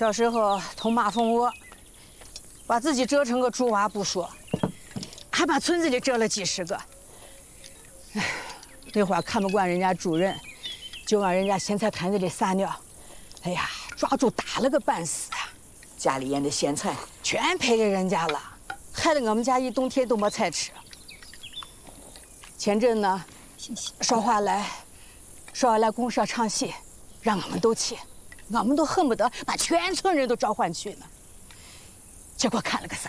小时候捅马蜂窝，把自己折成个猪娃不说，还把村子里折了几十个。哎，那会儿看不惯人家主任，就往人家咸菜坛子里撒尿，哎呀，抓住打了个半死啊！家里腌的咸菜全赔给人家了，害得我们家一冬天都没菜吃。前阵呢，少华来公社唱戏，让我们都去，我们都恨不得把全村人都召唤去呢。结果看了个啥？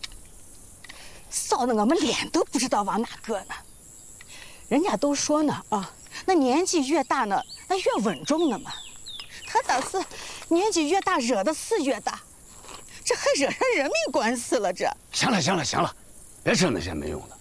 臊得我们脸都不知道往哪搁呢。人家都说呢啊，那年纪越大呢，那越稳重呢嘛。他倒是年纪越大，惹的事越大，这还惹上人命官司了。这行了，别说那些没用的。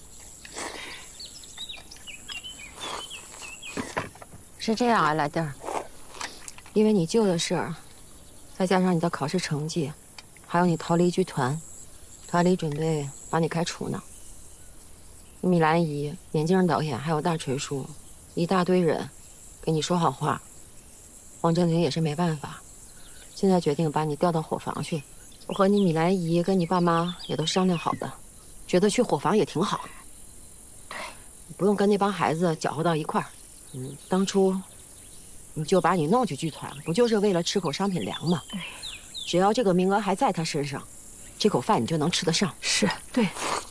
是这样啊，来弟儿，因为你舅的事儿，再加上你的考试成绩，还有你逃离剧团，团里准备把你开除呢。米兰姨、眼镜导演还有大锤叔，一大堆人给你说好话。王正廷也是没办法，现在决定把你调到伙房去。我和你米兰姨跟你爸妈也都商量好的，觉得去伙房也挺好。对，不用跟那帮孩子搅和到一块儿。当初你就把你弄去剧团，不就是为了吃口商品粮吗？对，只要这个名额还在他身上，这口饭你就能吃得上。 是对。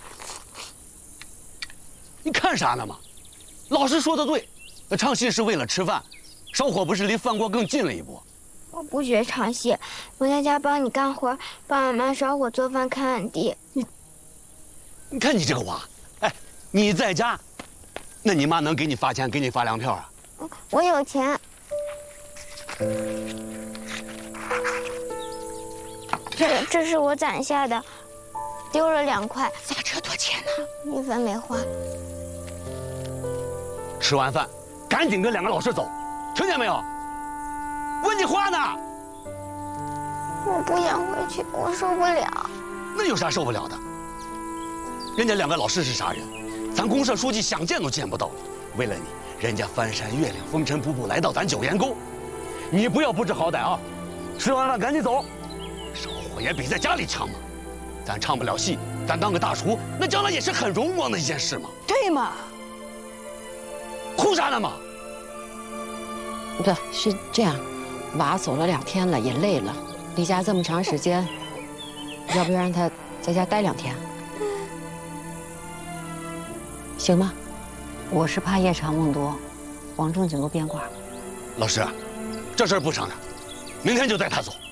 你看啥呢嘛？老师说的对，那唱戏是为了吃饭，烧火不是离饭锅更近了一步。 我不学唱戏，我在家帮你干活，帮妈妈烧火做饭看俺弟。 你看你这个娃，哎，你在家，那你妈能给你发钱，给你发粮票啊？ 我有钱。这是我攒下的，丢了2块。 咋这多钱呢 ？1分没花。 吃完饭，赶紧跟2个老师走，听见没有？问你话呢。 我不想回去，我受不了。 那有啥受不了的？人家2个老师是啥人？咱公社书记想见都见不到。为了你，人家翻山越岭、风尘仆仆来到咱九岩沟，你不要不知好歹啊！吃完饭赶紧走，烧火也比在家里强嘛。咱唱不了戏，咱当个大厨，那将来也是很荣光的一件事嘛。 对嘛？ 哭啥呢嘛？ 不是这样，娃走了2天了，也累了，离家这么长时间，要不让他在家待2天，行吗？ 我是怕夜长梦多，王正经都变卦了。 老师，这事儿不商量，明天就带他走。